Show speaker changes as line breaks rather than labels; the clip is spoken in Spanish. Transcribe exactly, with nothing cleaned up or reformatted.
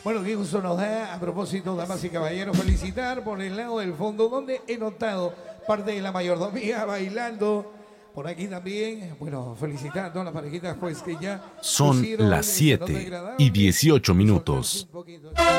Bueno, qué gusto nos da, a propósito, damas y caballeros, felicitar por el lado del fondo, donde he notado parte de la mayordomía bailando. Por aquí también, bueno, felicitar a todas las parejitas pues que ya
Son
pusieron
las
esta nota
siete
agradable.
y dieciocho minutos.
Un poquito.